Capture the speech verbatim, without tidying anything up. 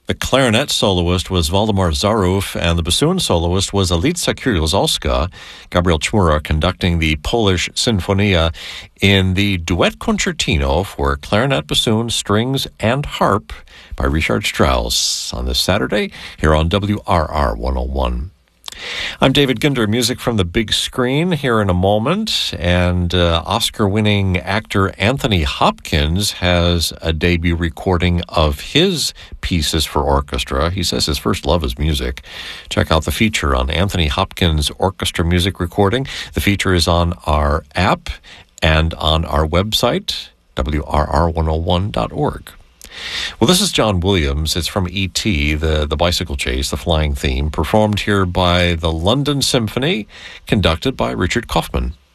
The clarinet soloist was Waldemar Zaruf, and the bassoon soloist was Alicja Kuriozowska. Gabriel Chmura conducting the Polish Sinfonia in the duet concertino for clarinet, bassoon, strings, and harp by Richard Strauss on this Saturday here on W R R one oh one. I'm David Ginder, music from the big screen here in a moment, and uh, Oscar-winning actor Anthony Hopkins has a debut recording of his pieces for orchestra. He says his first love is music. Check out the feature on Anthony Hopkins' orchestra music recording. The feature is on our app and on our website, W R R one oh one dot org. Well, this is John Williams. It's from E T, the, the bicycle chase, the flying theme, performed here by the London Symphony, conducted by Richard Kaufman.